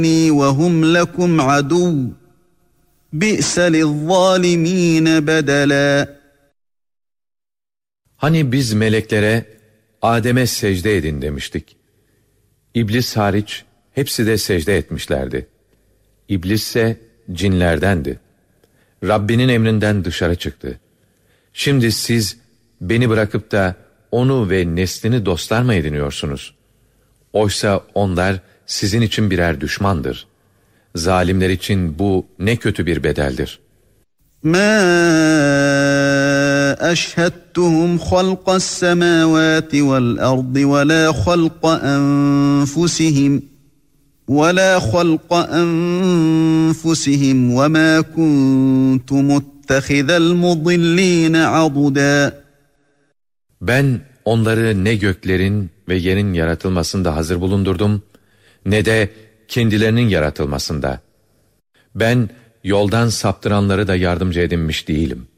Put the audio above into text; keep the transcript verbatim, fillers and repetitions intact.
وَهُمْ لَكُمْ عَدُوٌّ بِئْسَ لِلظَّالِمِينَ بَدَلًا. Hani biz meleklere Adem'e secde edin demiştik. İblis hariç hepsi de secde etmişlerdi. İblis ise cinlerdendi. Rabbinin emrinden dışarı çıktı. Şimdi siz beni bırakıp da onu ve neslini dostlar mı ediniyorsunuz? Oysa onlar sizin için birer düşmandır. Zalimler için bu ne kötü bir bedeldir. مَا أَشْهَدْتُهُمْ خَلْقَ السَّمَاوَاتِ وَالْأَرْضِ وَلَا خَلْقَ أَنفُسِهِمْ وَلَا خَلْقَ أَنفُسِهِمْ وَمَا كُنْتُ مُتَّخِذَ الْمُضِلِّينَ عَضُدًا. Ben onları ne göklerin ve yerin yaratılmasında hazır bulundurdum, ne de kendilerinin yaratılmasında. Ben yoldan saptıranları da yardımcı edinmiş değilim.